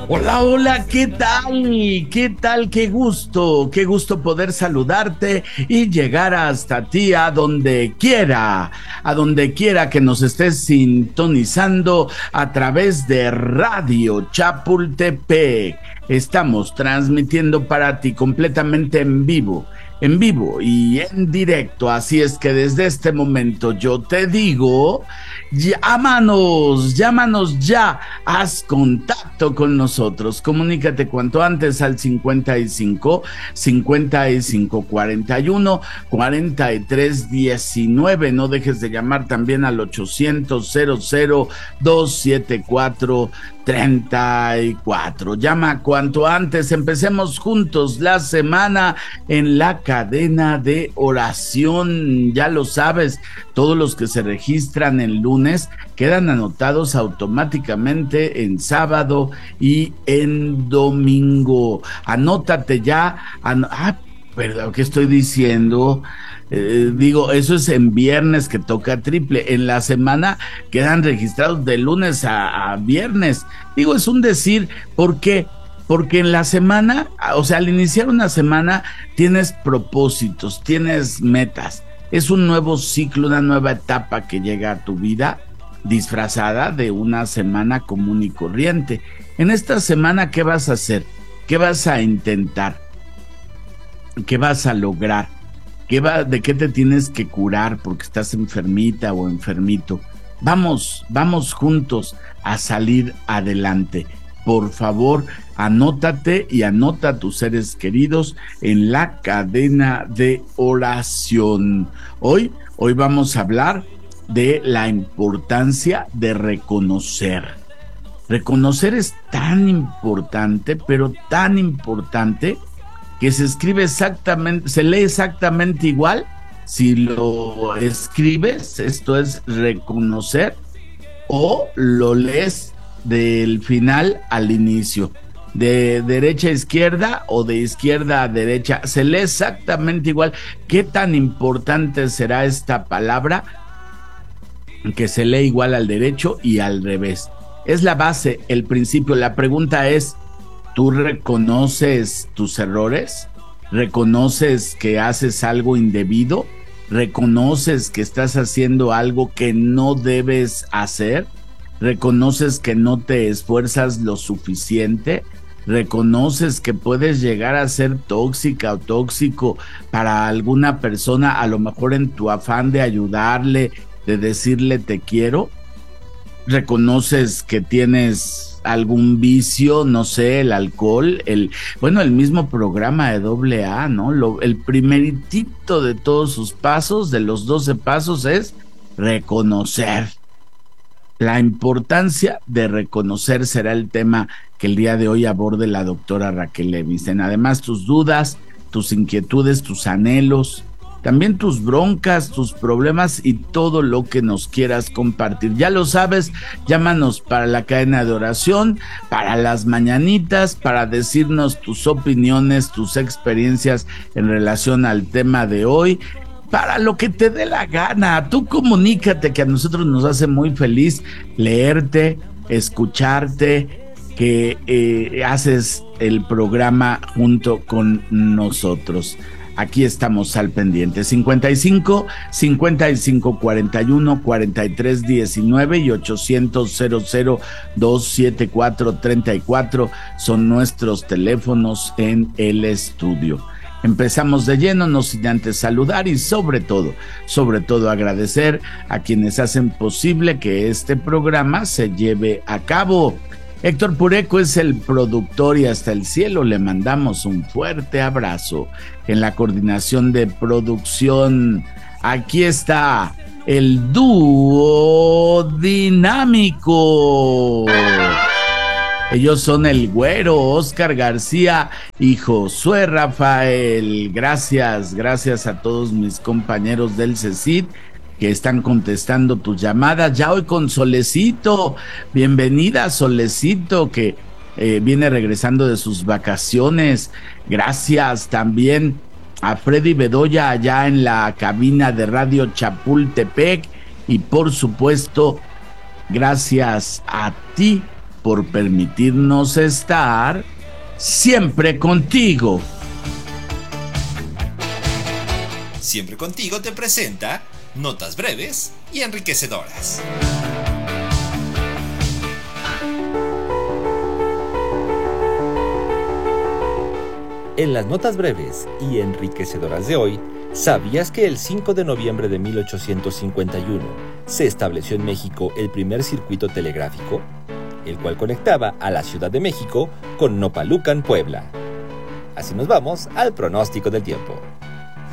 Hola, hola, ¿qué tal? ¿Qué tal? Qué gusto poder saludarte y llegar hasta ti a donde quiera que nos estés sintonizando a través de Radio Chapultepec. Estamos transmitiendo para ti completamente en vivo y en directo. Así es que desde este momento yo te digo, llámanos ya, haz contacto con nosotros, comunícate cuanto antes al 55 41 43 19, no dejes de llamar también al 800 00 274 34. Llama cuanto antes, empecemos juntos la semana en la cadena de oración. Ya lo sabes, todos los que se registran el lunes quedan anotados automáticamente en sábado y en domingo. Anótate ya. Perdón, ¿qué estoy diciendo? Digo, eso es en viernes que toca triple. En la semana quedan registrados de lunes a viernes. Digo, es un decir, ¿por qué? Porque en la semana, o sea, al iniciar una semana, tienes propósitos, tienes metas. Es un nuevo ciclo, una nueva etapa que llega a tu vida, disfrazada de una semana común y corriente. En esta semana, ¿qué vas a hacer? ¿Qué vas a intentar? ¿Qué vas a lograr? ¿De qué te tienes que curar porque estás enfermita o enfermito? Vamos juntos a salir adelante. Por favor, anótate y anota a tus seres queridos en la cadena de oración. Hoy vamos a hablar de la importancia de reconocer. Reconocer es tan importante, pero tan importante, que se lee exactamente igual si lo escribes, esto es reconocer, o lo lees del final al inicio, de derecha a izquierda o de izquierda a derecha, se lee exactamente igual. ¿Qué tan importante será esta palabra que se lee igual al derecho y al revés? Es la base, el principio. La pregunta es, ¿tú reconoces tus errores? ¿Reconoces que haces algo indebido? ¿Reconoces que estás haciendo algo que no debes hacer? ¿Reconoces que no te esfuerzas lo suficiente? ¿Reconoces que puedes llegar a ser tóxica o tóxico para alguna persona, a lo mejor en tu afán de ayudarle, de decirle te quiero? ¿Reconoces que tienes algún vicio, no sé, el alcohol, el mismo programa de AA, ¿no? El primeritito de todos sus pasos, de los 12 pasos, es reconocer. La importancia de reconocer será el tema que el día de hoy aborde la doctora Raquel Levissen. Además, tus dudas, tus inquietudes, tus anhelos, también tus broncas, tus problemas y todo lo que nos quieras compartir. Ya lo sabes, llámanos para la cadena de oración, para las mañanitas, para decirnos tus opiniones, tus experiencias en relación al tema de hoy, para lo que te dé la gana. Tú comunícate, que a nosotros nos hace muy feliz leerte, escucharte, que haces el programa junto con nosotros. Aquí estamos al pendiente. 55 41 43 19 y 800 00 274 34 son nuestros teléfonos en el estudio. Empezamos de lleno, no sin antes saludar y sobre todo agradecer a quienes hacen posible que este programa se lleve a cabo. Héctor Pureco es el productor y hasta el cielo le mandamos un fuerte abrazo. En la coordinación de producción, aquí está el dúo dinámico. Ellos son el Güero, Oscar García y Josué Rafael. Gracias a todos mis compañeros del CECIT que están contestando tus llamadas. Ya hoy con Solecito. Bienvenida, Solecito, que viene regresando de sus vacaciones. Gracias también a Freddy Bedoya allá en la cabina de Radio Chapultepec. Y por supuesto, gracias a ti por permitirnos estar siempre contigo. Siempre Contigo te presenta notas breves y enriquecedoras. En las notas breves y enriquecedoras de hoy, ¿sabías que el 5 de noviembre de 1851 se estableció en México el primer circuito telegráfico, el cual conectaba a la Ciudad de México con Nopalucan, Puebla? Así nos vamos al pronóstico del tiempo.